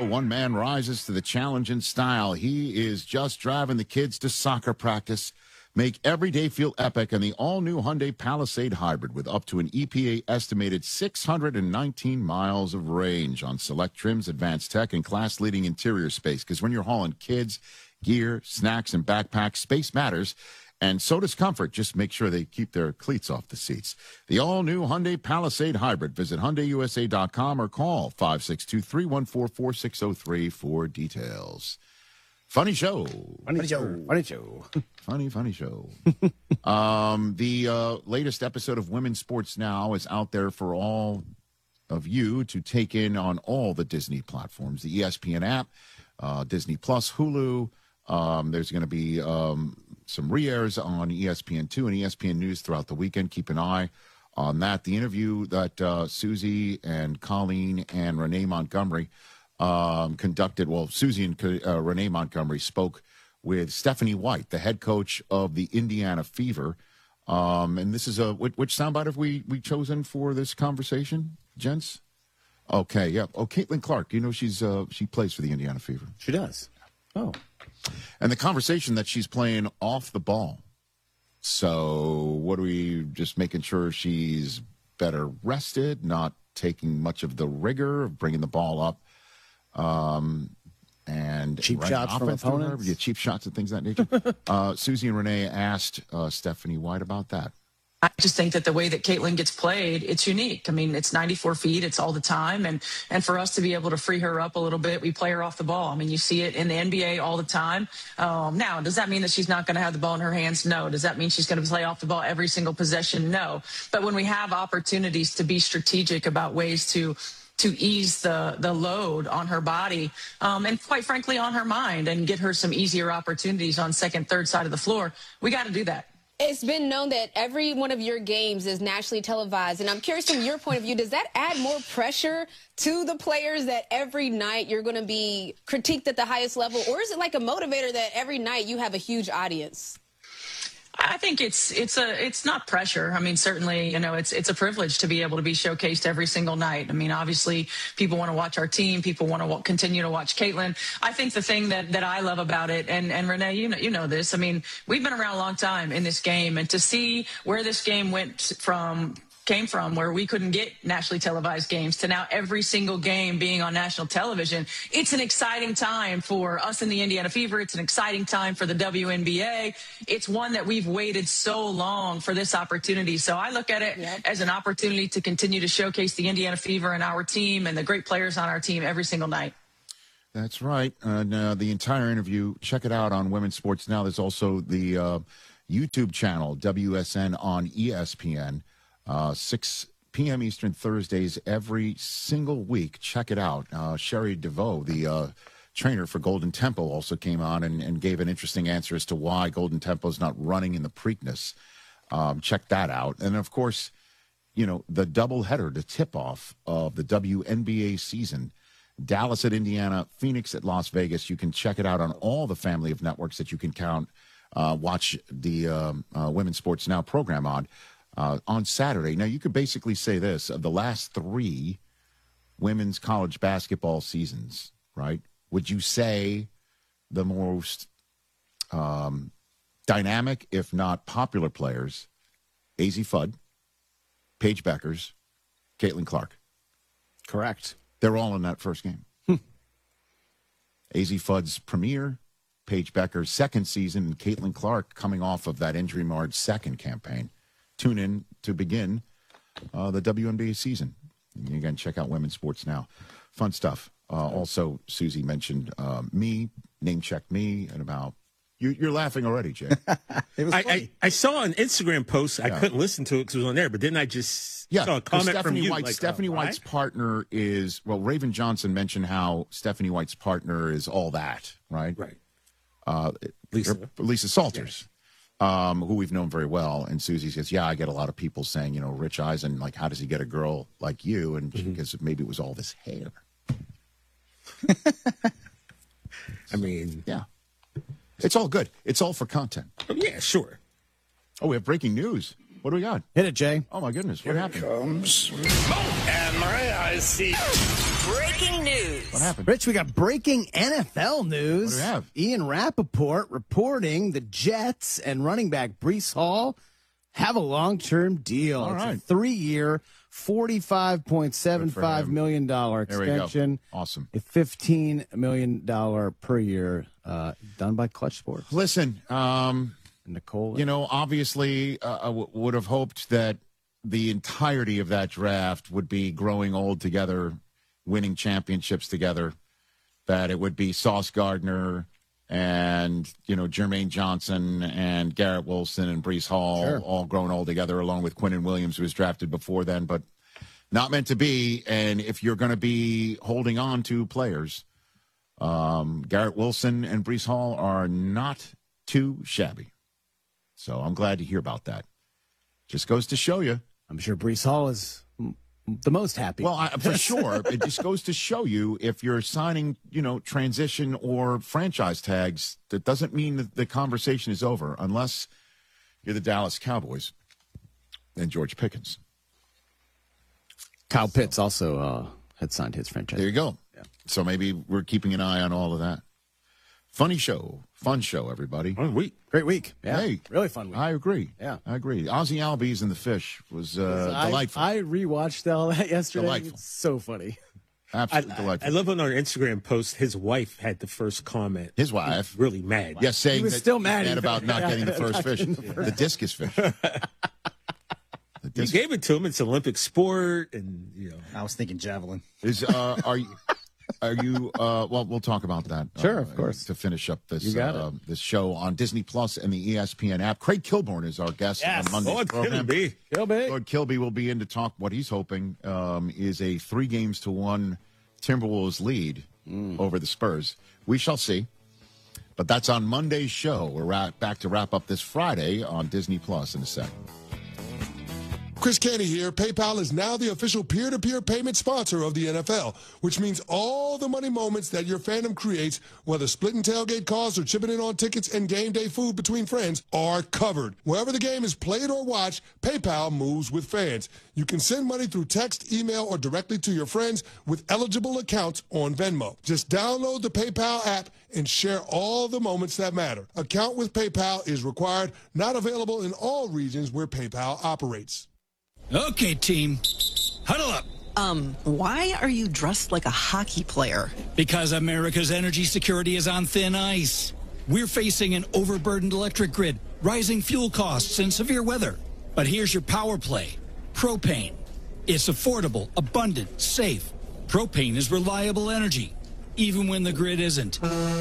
one man rises to the challenge in style. He is just driving the kids to soccer practice. Make every day feel epic in the all-new Hyundai Palisade Hybrid with up to an EPA estimated 619 miles of range on select trims, advanced tech, and class-leading interior space. Because when you're hauling kids, gear, snacks, and backpacks, space matters, and so does comfort. Just make sure they keep their cleats off the seats. The all-new Hyundai Palisade Hybrid. Visit HyundaiUSA.com or call 562-314-4603 for details. Funny show. Funny show. Funny show. The latest episode of Women's Sports Now is out there for all of you to take in on all the Disney platforms. The ESPN app, Disney Plus, Hulu. There's going to be some re-airs on ESPN2 and ESPN News throughout the weekend. Keep an eye on that. The interview that Susie and Colleen and Renee Montgomery conducted, well, Susie and Renee Montgomery spoke with Stephanie White, the head coach of the Indiana Fever. And this is which soundbite have we chosen for this conversation, gents? Okay, yeah. Oh, Caitlin Clark, you know she plays for the Indiana Fever. She does. Oh. And the conversation that she's playing off the ball. So what are we just making sure she's better rested, not taking much of the rigor of bringing the ball up, and cheap shots from opponents? Yeah, cheap shots and things of that nature. Susie and Renee asked Stephanie White about that. I just think that the way that Caitlin gets played, it's unique. I mean, it's 94 feet. It's all the time. And for us to be able to free her up a little bit, we play her off the ball. I mean, you see it in the NBA all the time. Now, does that mean that she's not going to have the ball in her hands? No. Does that mean she's going to play off the ball every single possession? No. But when we have opportunities to be strategic about ways to ease the load on her body and quite frankly on her mind and get her some easier opportunities on second, third side of the floor, we got to do that. It's been known that every one of your games is nationally televised. And I'm curious from your point of view, does that add more pressure to the players that every night you're going to be critiqued at the highest level? Or is it like a motivator that every night you have a huge audience? I think it's not pressure. I mean, certainly, you know, it's a privilege to be able to be showcased every single night. I mean, obviously, people want to watch our team. People want to continue to watch Caitlin. I think the thing that I love about it, and Renee, you know this. I mean, we've been around a long time in this game, and to see where this game came from, where we couldn't get nationally televised games, to now every single game being on national television. It's an exciting time for us in the Indiana Fever. It's an exciting time for the WNBA. It's one that we've waited so long for this opportunity. So I look at it as an opportunity to continue to showcase the Indiana Fever and our team and the great players on our team every single night. That's right. And the entire interview, check it out on Women's Sports Now. There's also the YouTube channel, WSN on ESPN. 6 p.m. Eastern Thursdays every single week. Check it out. Sherry DeVoe, the trainer for Golden Temple, also came on and gave an interesting answer as to why Golden Temple is not running in the Preakness. Check that out. And, of course, you know, the doubleheader, the tip-off of the WNBA season, Dallas at Indiana, Phoenix at Las Vegas. You can check it out on all the family of networks that you can watch the Women's Sports Now program on Saturday. Now, you could basically say this. Of the last 3 women's college basketball seasons, right, would you say the most dynamic, if not popular players, AZ Fudd, Paige Beckers, Caitlin Clark? Correct. They're all in that first game. AZ Fudd's premiere, Paige Beckers' second season, and Caitlin Clark coming off of that injury-marred second campaign. Tune in to begin the WNBA season. And again, check out Women's Sports Now. Fun stuff. Also, Susie mentioned me, name-checked me, and about... You're laughing already, Jay. It was I saw an Instagram post. I couldn't listen to it because it was on there, but then I just saw a comment from you. Stephanie White's partner is... Well, Raven Johnson mentioned how Stephanie White's partner is all that, right? Right. Lisa Salters. Yeah. Who we've known very well. And Susie says, yeah, I get a lot of people saying, you know, Rich Eisen, like, how does he get a girl like you? And because maybe it was all this hair. I mean. Yeah. It's all good. It's all for content. Yeah, sure. Oh, we have breaking news. What do we got? Hit it, Jay. Oh, my goodness. What happened? Comes. And Maria, I see. Breaking news. What happened? Rich, we got breaking NFL news. What do we have? Ian Rappaport reporting the Jets and running back Breece Hall have a long-term deal. All right. It's a 3-year, $45.75 million extension. Awesome. A $15 million per year done by Clutch Sports. Listen, Nicole. obviously I would have hoped that the entirety of that draft would be growing old together, winning championships together, that it would be Sauce Gardner and, Jermaine Johnson and Garrett Wilson and Breece Hall all grown old together, along with Quinnen Williams, who was drafted before then, but not meant to be. And if you're going to be holding on to players, Garrett Wilson and Breece Hall are not too shabby. So I'm glad to hear about that. Just goes to show you. I'm sure Breece Hall is the most happy. Well, for sure. It just goes to show you, if you're signing, transition or franchise tags, that doesn't mean that the conversation is over unless you're the Dallas Cowboys and George Pickens. Kyle Pitts also had signed his franchise. There you go. Yeah. So maybe we're keeping an eye on all of that. Fun show, everybody. Fun week. Great week. Yeah. Hey, really fun week. I agree. Yeah. I agree. Ozzy Albies and the Fish was delightful. I rewatched all that yesterday. Delightful. It's so funny. Absolutely delightful. I love on our Instagram post, his wife had the first comment. His wife. Really mad. Yes, saying He was that still he's mad about not getting the first fish. The discus fish. You gave it to him. It's an Olympic sport, and I was thinking javelin. Are you? Well, we'll talk about that. Sure, of course. To finish up this You got it. this show on Disney Plus and the ESPN app. Craig Kilborn is our guest on Monday's Lord program. Kilby. Lord Kilby will be in to talk what he's hoping is a 3-1 Timberwolves lead over the Spurs. We shall see. But that's on Monday's show. We're back to wrap up this Friday on Disney Plus in a second. Chris Canty here. PayPal is now the official peer-to-peer payment sponsor of the NFL, which means all the money moments that your fandom creates, whether splitting tailgate costs or chipping in on tickets and game day food between friends, are covered. Wherever the game is played or watched, PayPal moves with fans. You can send money through text, email, or directly to your friends with eligible accounts on Venmo. Just download the PayPal app and share all the moments that matter. Account with PayPal is required, not available in all regions where PayPal operates. Okay, team, huddle up. Why are you dressed like a hockey player? Because America's energy security is on thin ice. We're facing an overburdened electric grid, rising fuel costs, and severe weather. But here's your power play. Propane. It's affordable, abundant, safe. Propane is reliable energy, even when the grid isn't.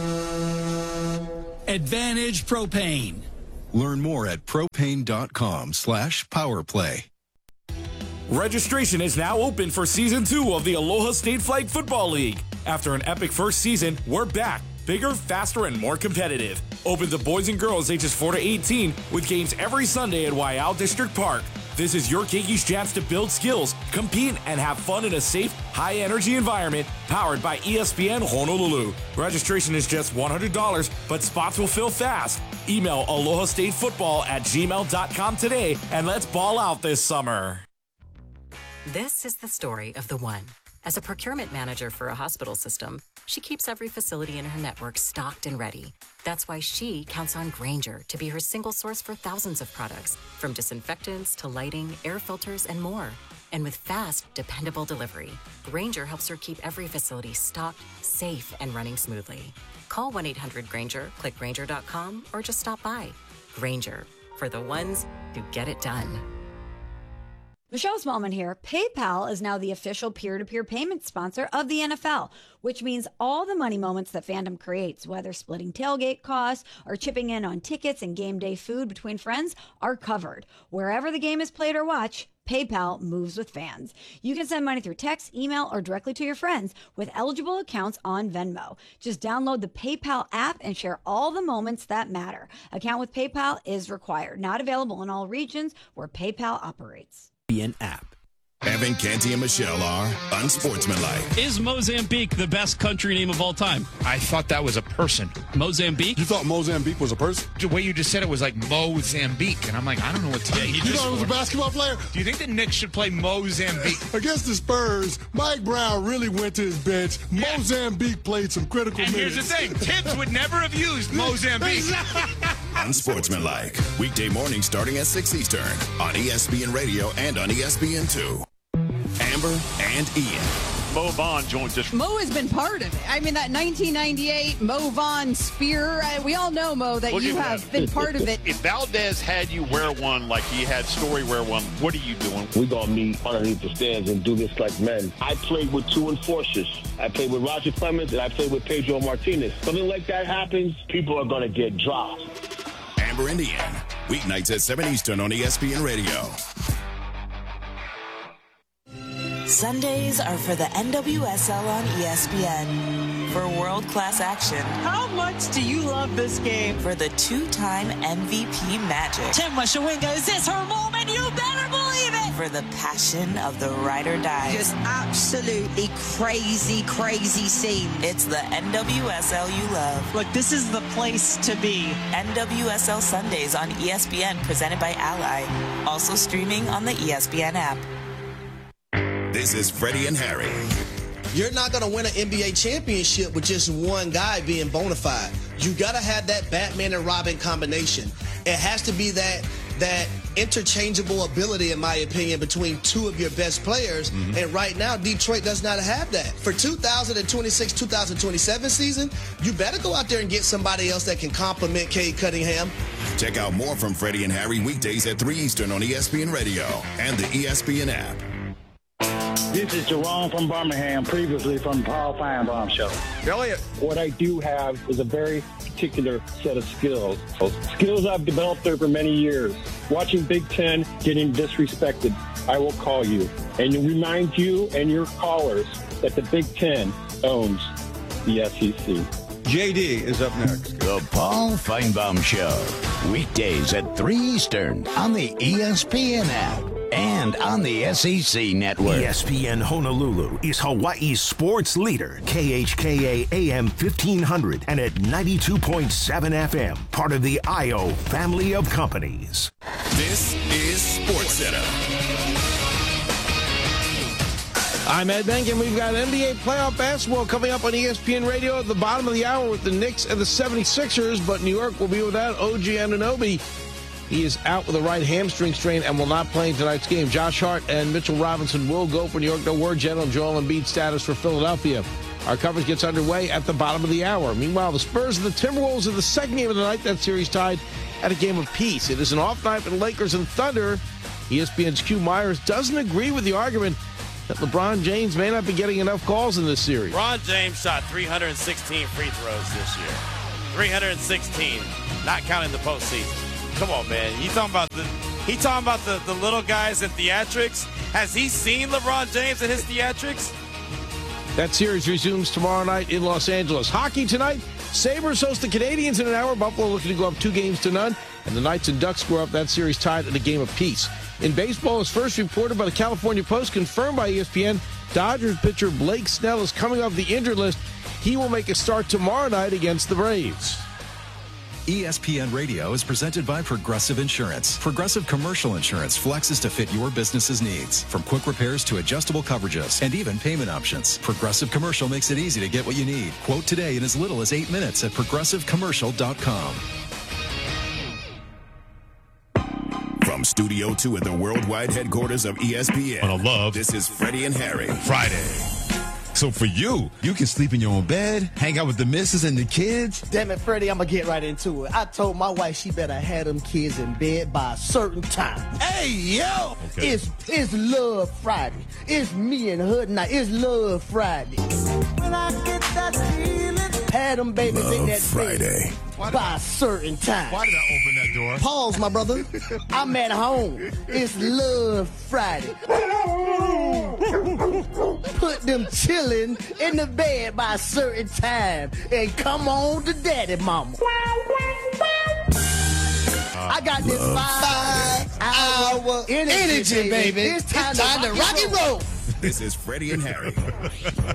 Advantage Propane. Learn more at propane.com/powerplay. Registration is now open for Season 2 of the Aloha State Flag Football League. After an epic first season, we're back. Bigger, faster, and more competitive. Open to boys and girls ages 4 to 18 with games every Sunday at Waiau District Park. This is your Keikis chance to build skills, compete, and have fun in a safe, high-energy environment powered by ESPN Honolulu. Registration is just $100, but spots will fill fast. Email alohastatefootball@gmail.com today, and let's ball out this summer. This is the story of the one. As a procurement manager for a hospital system, she keeps every facility in her network stocked and ready. That's why she counts on Grainger to be her single source for thousands of products, from disinfectants to lighting, air filters, and more. And with fast, dependable delivery, Grainger helps her keep every facility stocked, safe, and running smoothly. Call 1-800-GRAINGER, click Grainger.com, or just stop by. Grainger, for the ones who get it done. Michelle Smallman here. PayPal is now the official peer-to-peer payment sponsor of the NFL, which means all the money moments that fandom creates, whether splitting tailgate costs or chipping in on tickets and game day food between friends, are covered. Wherever the game is played or watched, PayPal moves with fans. You can send money through text, email, or directly to your friends with eligible accounts on Venmo. Just download the PayPal app and share all the moments that matter. Account with PayPal is required. Not available in all regions where PayPal operates. An app. Evan, Canty, and Michelle are unsportsmanlike. Is Mozambique the best country name of all time? I thought that was a person. Mozambique? You thought Mozambique was a person? The way you just said it was like Mozambique, and I'm like, I don't know what to mean. You thought it was a basketball player? Do you think the Knicks should play Mozambique? Against the Spurs, Mike Brown really went to his bench. Yeah. Mozambique played some critical minutes. And here's the thing, Tibbs would never have used Mozambique. Unsportsmanlike. Weekday morning starting at 6 Eastern on ESPN Radio and on ESPN2. Amber and Ian. Mo Vaughn joins us. Mo has been part of it. I mean, that 1998 Mo Vaughn spear. We all know, Mo, that you have been part of it. If Valdez had you wear one like he had Story wear one, what are you doing? We're going to meet underneath the stands and do this like men. I played with two enforcers. I played with Roger Clemens and I played with Pedro Martinez. Something like that happens, people are going to get dropped. Amber and Ian. Weeknights at 7 Eastern on ESPN Radio. Sundays are for the NWSL on ESPN. For world-class action. How much do you love this game? For the two-time MVP magic. Chema Shawinga, is this her moment? You better believe it! For the passion of the ride or die. Just absolutely crazy, crazy scene. It's the NWSL you love. Look, this is the place to be. NWSL Sundays on ESPN, presented by Ally. Also streaming on the ESPN app. This is Freddie and Harry. You're not going to win an NBA championship with just one guy being bona fide. You got to have that Batman and Robin combination. It has to be that interchangeable ability, in my opinion, between two of your best players. Mm-hmm. And right now, Detroit does not have that. For 2026-2027 season, you better go out there and get somebody else that can complement Cade Cunningham. Check out more from Freddie and Harry weekdays at 3 Eastern on ESPN Radio and the ESPN app. This is Jerome from Birmingham, previously from the Paul Feinbaum Show. Elliot. What I do have is a very particular set of skills. Skills I've developed over many years. Watching Big Ten getting disrespected, I will call you and remind you and your callers that the Big Ten owns the SEC. JD is up next. The Paul Feinbaum Show. Weekdays at 3 Eastern on the ESPN app and on the SEC Network. ESPN Honolulu is Hawaii's sports leader. KHKA AM 1500 and at 92.7 FM. Part of the IO family of companies. This is SportsCenter. I'm Ed Benkin. We've got NBA playoff basketball coming up on ESPN Radio at the bottom of the hour with the Knicks and the 76ers, but New York will be without OG Anunoby. He is out with a right hamstring strain and will not play in tonight's game. Josh Hart and Mitchell Robinson will go for New York. No word yet on Joel Embiid's status for Philadelphia. Our coverage gets underway at the bottom of the hour. Meanwhile, the Spurs and the Timberwolves in the second game of the night. That series tied at a game of peace. It is an off night for the Lakers and Thunder. ESPN's Q Myers doesn't agree with the argument that LeBron James may not be getting enough calls in this series. LeBron James shot 316 free throws this year. 316, not counting the postseason. Come on, man. He talking about the little guys and theatrics. Has he seen LeBron James and his theatrics? That series resumes tomorrow night in Los Angeles. Hockey tonight. Sabres host the Canadiens in an hour. Buffalo looking to go up 2-0. And the Knights and Ducks score up. That series tied at a game of peace. In baseball, as first reported by the California Post, confirmed by ESPN, Dodgers pitcher Blake Snell is coming off the injured list. He will make a start tomorrow night against the Braves. ESPN Radio is presented by Progressive Insurance. Progressive Commercial Insurance flexes to fit your business's needs. From quick repairs to adjustable coverages and even payment options. Progressive Commercial makes it easy to get what you need. Quote today in as little as 8 minutes at progressivecommercial.com. From Studio 2 at the worldwide headquarters of ESPN. On a love. This is Freddie and Harry. Friday. So for you can sleep in your own bed, hang out with the missus and the kids. Damn it, Freddie, I'm going to get right into it. I told my wife she better have them kids in bed by a certain time. Hey, yo! Okay. It's Love Friday. It's me and her tonight. It's Love Friday. When I get that feeling, have them babies in that Friday. bed by a certain time. Why did I open that door? Pause, my brother. I'm at home. It's Love Friday. Put them chillin' in the bed by a certain time and come on to daddy, mama. I got this vibe. our energy, baby. It's time to rock and roll. This is Freddie and Harry.